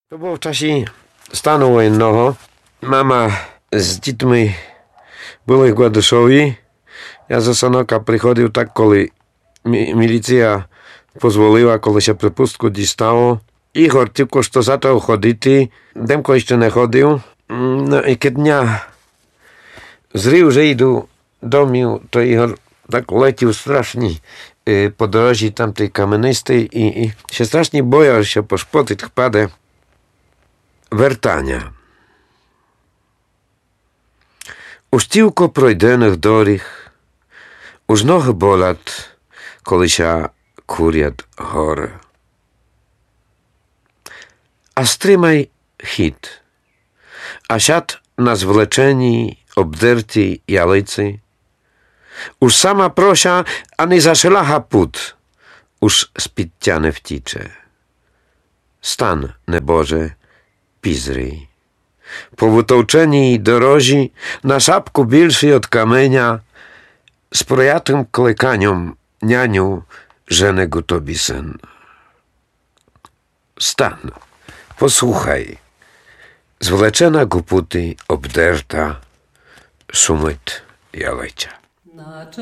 To było w czasie stanu wojennego. Mama z dzітьми були в Гладишові. Я за Санока приходив так, коли міліція дозволила, коли ще припустку дістало. Ігор тільки що зато ходити. Демко ще не ходив. Ну, і кидня зрив, вже йду домів, то Ігор так летів страшні по дорожі, там той каменистий, і ще страшні боя, що по шпотик паде вертання. Уж тільки пройдених доріг, уж ноги болять, коли ся курять гори. А стримай хід, а сяд на звлеченій, обдертій ялиці, уж сама прося, а не зашелага пут, уж з-під тя не втіче. Стан, небоже, пізрий. По витовченій дорожі, на шапку більший от каменя, з проятим кликанням няню жене тобі син. Стан, послухай, звлечена гупути, обдерта, шумить ялиця.